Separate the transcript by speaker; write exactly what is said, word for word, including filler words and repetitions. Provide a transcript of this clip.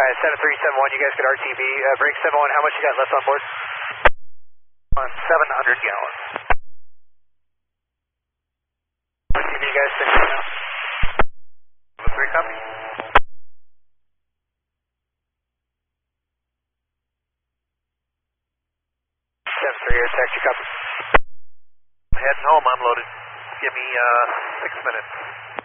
Speaker 1: Alright, seven three seven one, you guys get R T B. Uh, break seven one, how much you got left on board?
Speaker 2: On seven hundred gallons.
Speaker 1: R T B, guys, six now.
Speaker 2: Number three, copy.
Speaker 1: seven three, air taxi, copy.
Speaker 2: I'm heading home, I'm loaded. Give me uh, six minutes.